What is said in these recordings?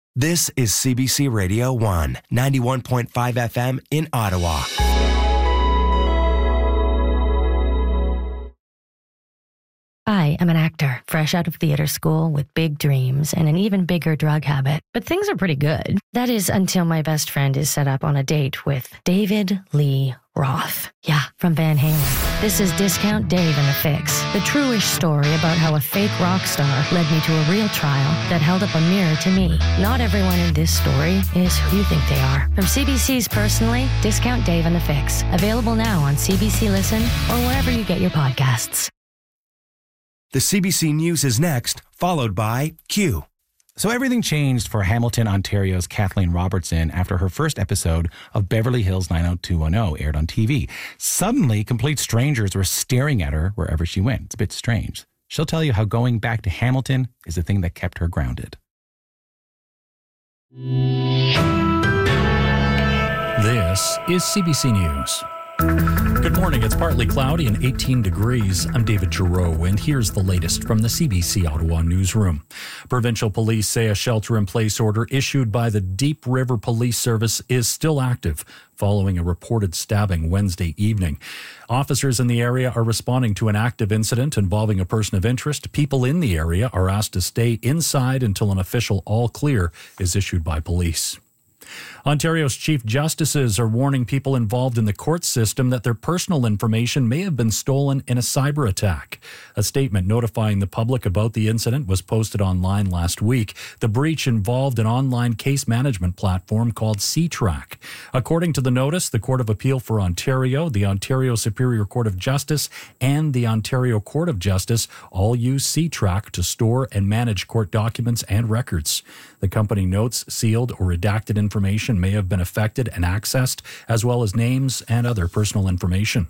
This is CBC Radio 1, 91.5 FM in Ottawa. I am an actor, fresh out of theater school with big dreams and an even bigger drug habit. But things are pretty good. That is until my best friend is set up on a date with David Lee Roth. Yeah, from Van Halen. This is Discount Dave and the Fix, the true-ish story about how a fake rock star led me to a real trial that held up a mirror to me. Not everyone in this story is who you think they are. From CBC's Personally, Discount Dave and the Fix. Available now on CBC Listen or wherever you get your podcasts. The CBC News is next, followed by Q. So everything changed for Hamilton, Ontario's Kathleen Robertson after her first episode of Beverly Hills 90210 aired on TV. Suddenly, complete strangers were staring at her wherever she went. It's a bit strange. She'll tell you how going back to Hamilton is the thing that kept her grounded. This is CBC News. Good morning. It's partly cloudy and 18 degrees. I'm David Giroux, and here's the latest from the CBC Ottawa newsroom. Provincial police say a shelter-in-place order issued by the Deep River Police Service is still active following a reported stabbing Wednesday evening. Officers in the area are responding to an active incident involving a person of interest. People in the area are asked to stay inside until an official all clear is issued by police. Ontario's Chief Justices are warning people involved in the court system that their personal information may have been stolen in a cyber attack. A statement notifying the public about the incident was posted online last week. The breach involved an online case management platform called CTrack. According to the notice, the Court of Appeal for Ontario, the Ontario Superior Court of Justice, and the Ontario Court of Justice all use CTrack to store and manage court documents and records. The company notes sealed or redacted information may have been affected and accessed, as well as names and other personal information.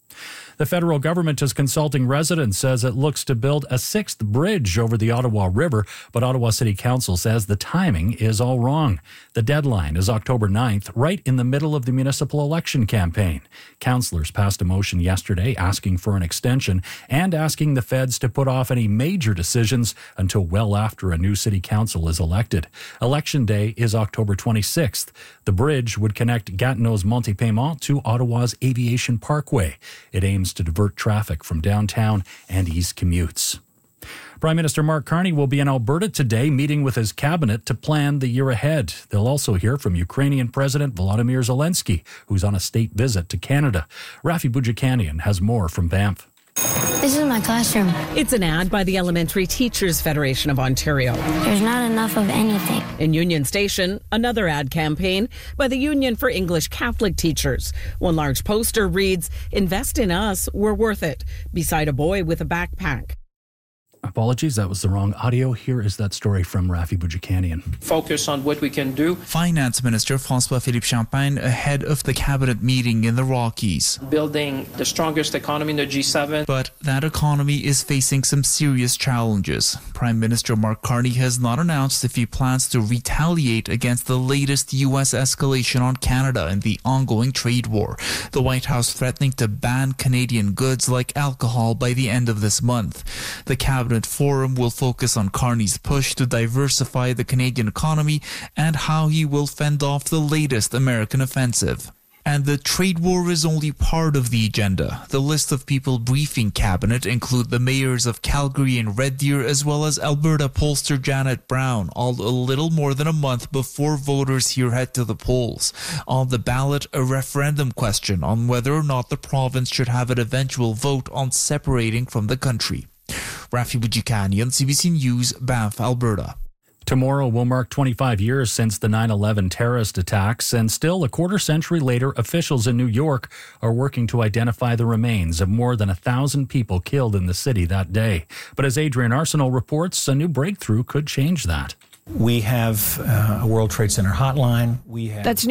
The federal government is consulting residents as it looks to build a sixth bridge over the Ottawa River, but Ottawa City Council says the timing is all wrong. The deadline is October 9th, right in the middle of the municipal election campaign. Councillors passed a motion yesterday asking for an extension and asking the feds to put off any major decisions until well after a new city council is elected. Election day is October 26th. The bridge would connect Gatineau's Monte-Paiement to Ottawa's Aviation Parkway. It aims to divert traffic from downtown and ease commutes. Prime Minister Mark Carney will be in Alberta today, meeting with his cabinet to plan the year ahead. They'll also hear from Ukrainian President Volodymyr Zelensky, who's on a state visit to Canada. Rafi Boudjikanian has more from Banff. This is my classroom. It's an ad by the Elementary Teachers Federation of Ontario. There's not enough of anything. In Union Station, another ad campaign by the Union for English Catholic Teachers. One large poster reads, "Invest in us, we're worth it," beside a boy with a backpack. Apologies, that was the wrong audio. Here is that story from Rafi Boudjikanian. Focus on what we can do. Finance Minister François-Philippe Champagne ahead of the cabinet meeting in the Rockies. Building the strongest economy in the G7. But that economy is facing some serious challenges. Prime Minister Mark Carney has not announced if he plans to retaliate against the latest U.S. escalation on Canada in the ongoing trade war. The White House threatening to ban Canadian goods like alcohol by the end of this month. The cabinet forum will focus on Carney's push to diversify the Canadian economy and how he will fend off the latest American offensive. And the trade war is only part of the agenda. The list of people briefing cabinet include the mayors of Calgary and Red Deer, as well as Alberta pollster Janet Brown, all a little more than a month before voters here head to the polls. On the ballot, a referendum question on whether or not the province should have an eventual vote on separating from the country. Rafi Boudjikanian, CBC News, Banff, Alberta. Tomorrow will mark 25 years since the 9/11 terrorist attacks, and still a quarter century later, officials in New York are working to identify the remains of more than 1,000 people killed in the city that day. But as Adrian Arsenault reports, a new breakthrough could change that. We have a World Trade Center hotline. That's